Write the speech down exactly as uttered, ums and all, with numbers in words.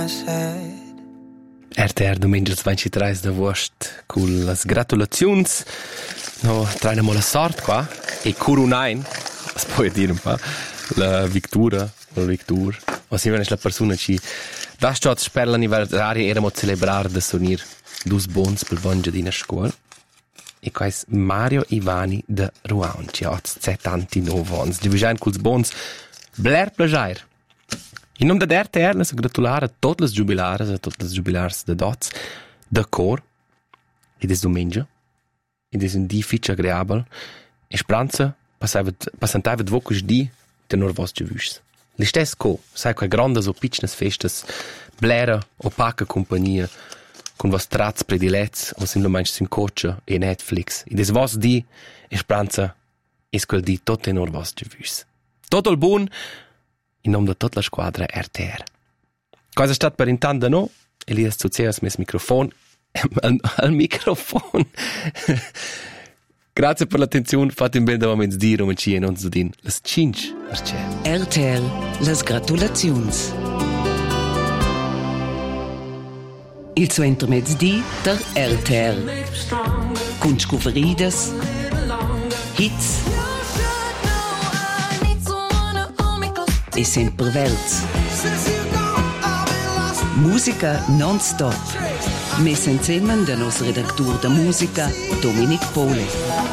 his head. R T R Domingos ventitreis d'agost con las gratulaziuns. No, trainamo la sort qua e corunain, si può dire un po', la victura, la victura. O si la persona ci da stot per l'anniversario eramo celebrar de sonir dus bons per vongia di una scuola. E qua è Mario Ivani de Ruan, ci ha settantanove anni. Divigiamo con i bons Blair Plagiair. In nome da R T R, si gratulare a tutte le giubilare, a tutte le giubilare de dots, de cor, ed è domenica, ed è un di fitch agreabile, e speranza passantava di vocus di tenor vostre vus. Le stesse co, sai quei grandes o piccines festes, blera o pacca compagnia, con vos trats predilets, o simplemente sin coach e Netflix. Ed è vos di, e speranza, è quel di tot tenor vostre vus. Tutto il buon, in nome di tutta la squadra R T R. Cosa è stato per intanto da noi? Elias Zuzeas, mes microfono. al, al microfono. Grazie per l'attenzione. Fate un bel momento di dire, e non si din. Les cinque per cento. R T R, les gratulazions. Il suo intermezzo di der R T R. Con scuferides, hits e sempre verts. Musica non-stop. Messa insieme da nostro redattore da musica, Dominic Pole.